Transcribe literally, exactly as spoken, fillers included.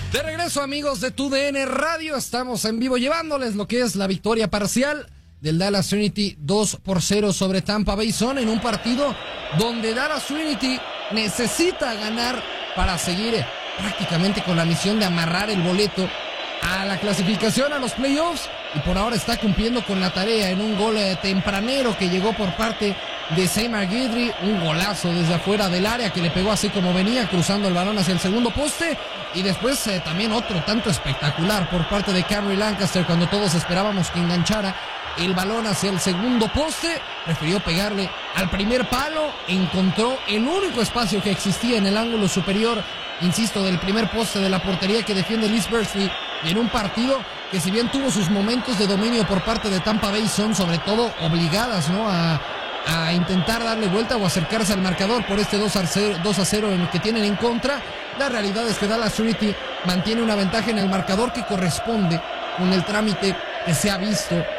De regreso, amigos de Tu D N Radio, estamos en vivo llevándoles lo que es la victoria parcial del Dallas Trinity dos por cero sobre Tampa Bay Sun en un partido donde Dallas Trinity necesita ganar para seguir prácticamente con la misión de amarrar el boleto a la clasificación a los playoffs, y por ahora está cumpliendo con la tarea en un gol tempranero que llegó por parte de Seymour Guidry, un golazo desde afuera del área que le pegó así como venía, cruzando el balón hacia el segundo poste, y después eh, también otro tanto espectacular por parte de Camry Lancaster cuando todos esperábamos que enganchara el balón hacia el segundo poste, prefirió pegarle al primer palo, encontró el único espacio que existía en el ángulo superior, insisto, del primer poste de la portería que defiende Liz Bersley, en un partido que, si bien tuvo sus momentos de dominio por parte de Tampa Bay, son sobre todo obligadas, ¿no?, a, a intentar darle vuelta o acercarse al marcador por este dos a cero en el que tienen en contra. La realidad es que Dallas Trinity mantiene una ventaja en el marcador que corresponde con el trámite que se ha visto